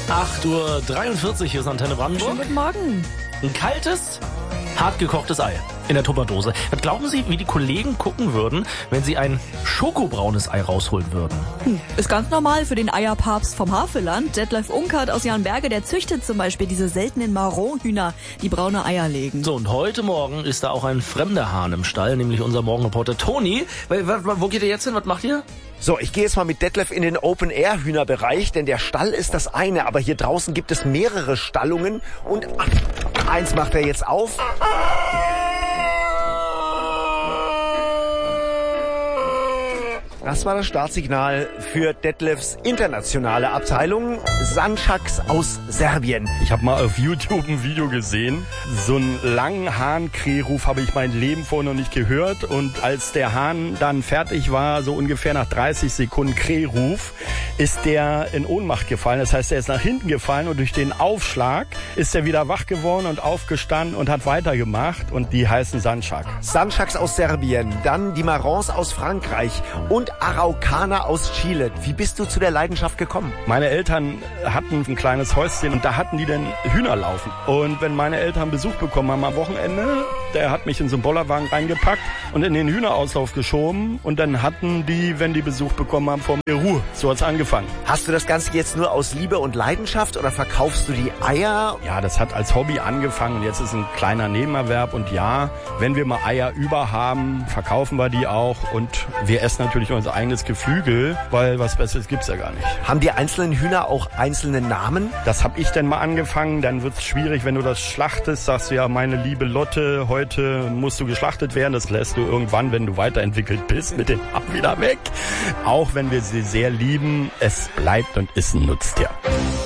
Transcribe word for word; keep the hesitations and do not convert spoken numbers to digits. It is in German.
acht Uhr dreiundvierzig ist Antenne Brandenburg. Schönen guten Morgen. Ein kaltes, hart gekochtes Ei in der Tupperdose. Was glauben Sie, wie die Kollegen gucken würden, wenn Sie ein schokobraunes Ei rausholen würden? Hm, ist ganz normal für den Eierpapst vom Havelland. Detlef Unkert aus Jahnberge, der züchtet zum Beispiel diese seltenen Marronhühner, die braune Eier legen. So, und heute Morgen ist da auch ein fremder Hahn im Stall, nämlich unser Morgenreporter Toni. Wo geht ihr jetzt hin? Was macht ihr? So, ich gehe jetzt mal mit Detlef in den Open-Air-Hühnerbereich, denn der Stall ist das eine, aber hier draußen gibt es mehrere Stallungen und ach, eins macht er jetzt auf. Das war das Startsignal für Detlefs internationale Abteilung, Sančaks aus Serbien. Ich habe mal auf YouTube ein Video gesehen. So einen langen Hahn-Krähruf habe ich mein Leben vorher noch nicht gehört. Und als der Hahn dann fertig war, so ungefähr nach dreißig Sekunden Krähruf, ist der in Ohnmacht gefallen. Das heißt, er ist nach hinten gefallen und durch den Aufschlag ist er wieder wach geworden und aufgestanden und hat weitergemacht. Und die heißen Sančak. Sančaks aus Serbien, dann die Marrons aus Frankreich und Araucana aus Chile. Wie bist du zu der Leidenschaft gekommen? Meine Eltern hatten ein kleines Häuschen und da hatten die dann Hühner laufen. Und wenn meine Eltern Besuch bekommen haben am Wochenende, der hat mich in so einen Bollerwagen reingepackt und in den Hühnerauslauf geschoben. Und dann hatten die, wenn die Besuch bekommen haben, vor mir Ruhe. So hat's angefangen. Hast du das Ganze jetzt nur aus Liebe und Leidenschaft oder verkaufst du die Eier? Ja, das hat als Hobby angefangen und jetzt ist ein kleiner Nebenerwerb. Und ja, wenn wir mal Eier über haben, verkaufen wir die auch. Und wir essen natürlich unser eigenes Geflügel, weil was Besseres gibt's ja gar nicht. Haben die einzelnen Hühner auch einzelne Namen? Das habe ich denn mal angefangen. Dann wird's schwierig, wenn du das schlachtest. Sagst du ja, meine liebe Lotte, heute musst du geschlachtet werden. Das lässt du irgendwann, wenn du weiterentwickelt bist, mit dem Ab wieder weg. Auch wenn wir sie sehr lieben, es bleibt und ist ein Nutztier.